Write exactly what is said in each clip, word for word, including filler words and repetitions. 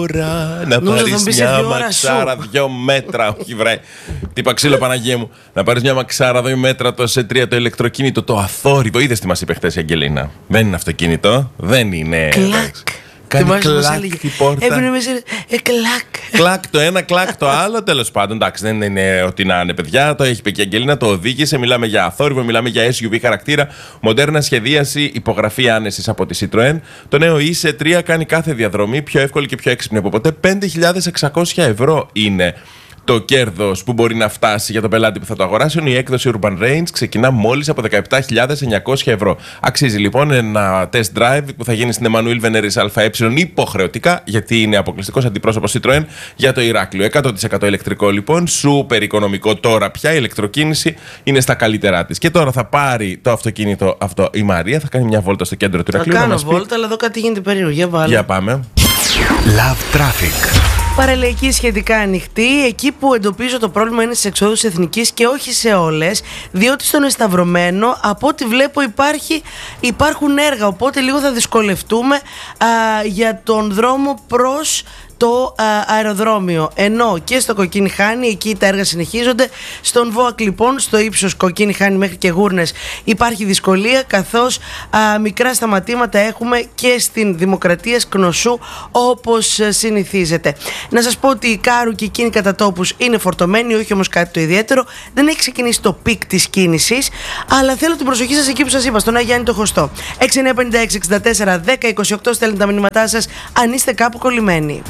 Να πάρεις μια μαξάρα δύο μέτρα. Όχι βρε. Τύπα ξύλο Παναγία μου. Να πάρεις μια μαξάρα δύο μέτρα το σε τρία το ηλεκτροκίνητο. Το αθόρυβο. Είδες τι μας είπε χτες η Αγγελίνα. Δεν είναι αυτοκίνητο. Δεν είναι. Κλακ. Κάνει κλακ η πόρτα. Έπαιρνε μέσα. Ε, κλακ. Κλακ το ένα, κλακ το άλλο. Τέλος πάντων, εντάξει, δεν είναι ότι να είναι παιδιά. Το έχει πει και η Αγγελίνα, το οδήγησε. Μιλάμε για αθόρυβο, μιλάμε για ες γιου βι χαρακτήρα. Μοντέρνα σχεδίαση, υπογραφή άνεσης από τη Citroën. Το νέο ι σι τρία κάνει κάθε διαδρομή πιο εύκολη και πιο έξυπνη από ποτέ. πέντε χιλιάδες εξακόσια ευρώ είναι το κέρδος που μπορεί να φτάσει για τον πελάτη που θα το αγοράσει. Η έκδοση Urban Range ξεκινά μόλις από δεκαεπτά χιλιάδες εννιακόσια ευρώ. Αξίζει λοιπόν ένα test drive που θα γίνει στην Εμμανουήλ Βενέρης ΑΕ υποχρεωτικά, γιατί είναι αποκλειστικός αντιπρόσωπος Citroën για το Ηράκλειο. εκατό τοις εκατό ηλεκτρικό λοιπόν, σούπερ οικονομικό τώρα πια. Η ηλεκτροκίνηση είναι στα καλύτερά της. Και τώρα θα πάρει το αυτοκίνητο αυτό η Μαρία, θα κάνει μια βόλτα στο κέντρο του Ηρακλείου. Θα κάνω βόλτα, πει... αλλά εδώ κάτι γίνεται περίεργο. Για βάλε. Για πάμε. Love Traffic. Παραλιακή σχετικά ανοιχτή. Εκεί που εντοπίζω το πρόβλημα είναι στις εξόδους εθνικής και όχι σε όλες, διότι στον Εσταυρωμένο, από ό,τι βλέπω, υπάρχει, υπάρχουν έργα. Οπότε λίγο θα δυσκολευτούμε α, για τον δρόμο προς το α, αεροδρόμιο. Ενώ και στο Κοκκίνη Χάνη, εκεί τα έργα συνεχίζονται. Στον ΒΟΑΚ λοιπόν, στο ύψος Κοκκίνη Χάνη μέχρι και Γούρνες, υπάρχει δυσκολία, καθώς α, μικρά σταματήματα έχουμε και στην Δημοκρατίας Κνωσού, όπως α, συνηθίζεται. Να σας πω ότι η Κάρου και εκείνη κατά τόπους είναι φορτωμένη, όχι όμως κάτι το ιδιαίτερο. Δεν έχει ξεκινήσει το πικ της κίνησης, αλλά θέλω την προσοχή σας εκεί που σας είπα, στον Αγιάννη το Χωστό. έξι εννιά πέντε έξι εξήντα τέσσερα δέκα είκοσι οκτώ, στέλνετε τα μηνύματά σας αν είστε κάπου κολλημένοι.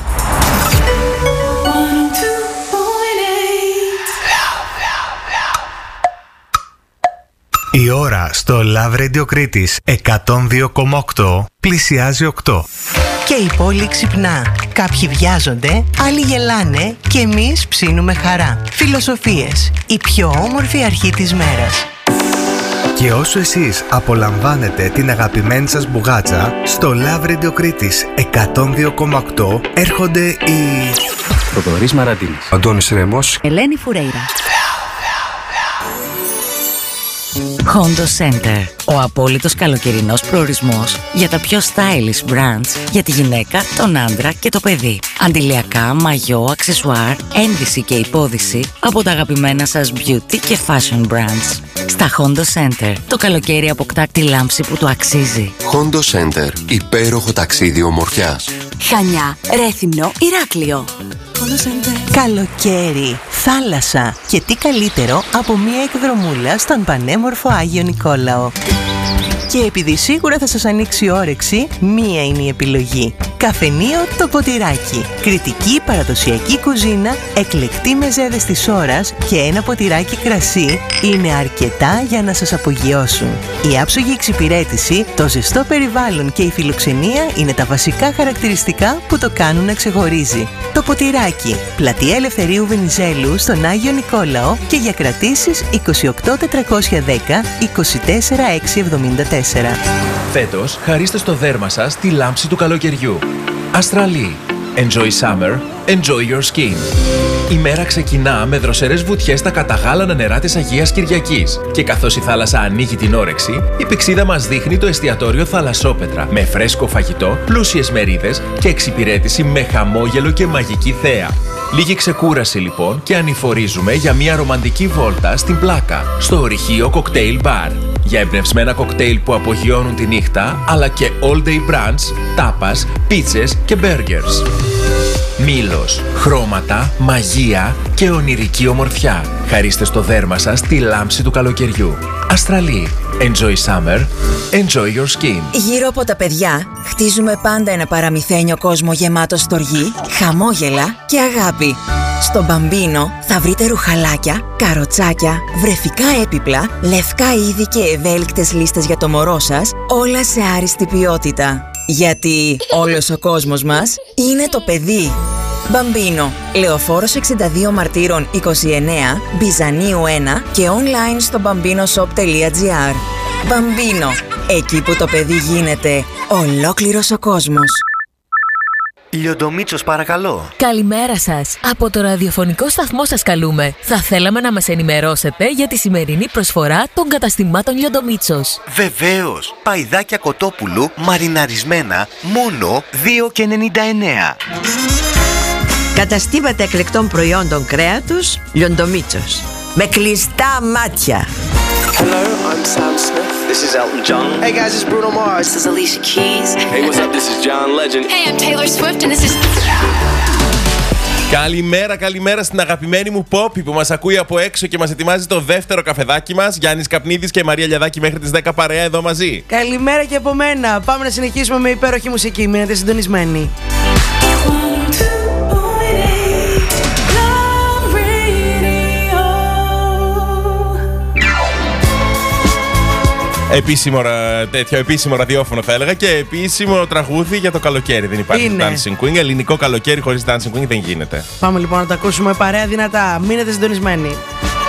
Η ώρα στο Love Radio Κρήτης εκατόν δύο κόμμα οκτώ πλησιάζει οκτώ. Και η πόλη ξυπνά. Κάποιοι βιάζονται, άλλοι γελάνε και εμείς ψήνουμε χαρά. Φιλοσοφίες, η πιο όμορφη αρχή της μέρας. Και όσο εσείς απολαμβάνετε την αγαπημένη σας μπουγάτσα, στο Love Radio Κρήτης εκατόν δύο κόμμα οκτώ έρχονται οι... Θοδωρής Μαραντίνης, Αντώνης Ρέμος, Ελένη Φουρέιρα. Hondo Center, ο απόλυτος καλοκαιρινός προορισμός για τα πιο stylish brands για τη γυναίκα, τον άντρα και το παιδί. Αντιλιακά, μαγιό, αξεσουάρ, ένδυση και υπόδυση από τα αγαπημένα σας beauty και fashion brands. Στα Hondo Center, το καλοκαίρι αποκτά τη λάμψη που του αξίζει. Hondo Center, υπέροχο ταξίδι ομορφιάς. Χανιά, Ρέθυμνο, Ηράκλειο. Καλοκαίρι, θάλασσα και τι καλύτερο από μια εκδρομούλα στον πανέμορφο Άγιο Νικόλαο. Και επειδή σίγουρα θα σας ανοίξει η όρεξη, μία είναι η επιλογή. Καφενείο Το Ποτηράκι. Κρητική παραδοσιακή κουζίνα, εκλεκτή μεζέδες της ώρας και ένα ποτηράκι κρασί είναι αρκετά για να σας απογειώσουν. Η άψογη εξυπηρέτηση, το ζεστό περιβάλλον και η φιλοξενία είναι τα βασικά χαρακτηριστικά που το κάνουν να ξεχωρίζει. Το Ποτηράκι, πλατεία Ελευθερίου Βενιζέλου στον Άγιο Νικόλαο και για κρατήσεις είκοσι οκτώ τετρακόσια δέκα είκοσι τέσσερα εξακόσια εβδομήντα τέσσερα. Φέτος, χαρίστε στο δέρμα σας τη λάμψη του καλοκαιριού. Αστραλή. Enjoy summer, enjoy your skin. Η μέρα ξεκινά με δροσερές βουτιές στα καταγάλανα νερά της Αγίας Κυριακής. Και καθώς η θάλασσα ανοίγει την όρεξη, η πηξίδα μας δείχνει το εστιατόριο Θαλασσόπετρα με φρέσκο φαγητό, πλούσιες μερίδες και εξυπηρέτηση με χαμόγελο και μαγική θέα. Λίγη ξεκούραση λοιπόν και ανηφορίζουμε για μια ρομαντική βόλτα στην Πλάκα, στο ορυχείο Cocktail Bar. Για εμπνευσμένα κοκτέιλ που απογειώνουν τη νύχτα, αλλά και all day brunch, τάπας, πίτσες και burgers. Μήλος, χρώματα, μαγεία και ονειρική ομορφιά. Χαρίστε στο δέρμα σας τη λάμψη του καλοκαιριού. Αστραλή. Enjoy summer, enjoy your skin. Γύρω από τα παιδιά χτίζουμε πάντα ένα παραμυθένιο κόσμο γεμάτο στοργή, χαμόγελα και αγάπη. Στο Μπαμπίνο θα βρείτε ρουχαλάκια, καροτσάκια, βρεφικά έπιπλα, λευκά είδη και ευέλικτες λίστες για το μωρό σας, όλα σε άριστη ποιότητα. Γιατί όλος ο κόσμος μας είναι το παιδί. Μπαμπίνο, Λεωφόρος εξήντα δύο Μαρτύρων είκοσι εννέα, Μπιζανίου ένα και online στο μπαμπίνο shop τελεία τζι άρ. Μπαμπίνο, εκεί που το παιδί γίνεται ολόκληρος ο κόσμος. Λιοντομίτσος, παρακαλώ. Καλημέρα σας. Από το ραδιοφωνικό σταθμό σας καλούμε. Θα θέλαμε να μας ενημερώσετε για τη σημερινή προσφορά των καταστημάτων Λιοντομίτσος. Βεβαίως. Παϊδάκια κοτόπουλου μαριναρισμένα μόνο δύο και ενενήντα εννέα. Καταστήματα εκλεκτών προϊόντων κρέατος Λιοντομίτσος. Με κλειστά μάτια. Hello, I'm Sam Smith. This is Elton John. Hey guys, it's Bruno Mars. This is Alicia Keys. Hey, what's up? This is John Legend. Hey, I'm Taylor Swift and this is... Καλημέρα, καλημέρα στην αγαπημένη μου Πόπη που μας ακούει από έξω και μας ετοιμάζει το δεύτερο καφεδάκι μας. Γιάννης Καπνίδης και Μαρία Λιαδάκη μέχρι τις δέκα παρέα εδώ μαζί. Καλημέρα και από μένα. Πάμε να συνεχίσουμε με υπέροχη μουσική. Μείνετε συντονισμένοι. Επίσημο, τέτοιο επίσημο ραδιόφωνο θα έλεγα και επίσημο τραγούδι για το καλοκαίρι. Δεν υπάρχει Είναι. Dancing Queen. Ελληνικό καλοκαίρι χωρίς Dancing Queen δεν γίνεται. Πάμε λοιπόν να τα ακούσουμε παρέα δυνατά. Μείνετε συντονισμένοι.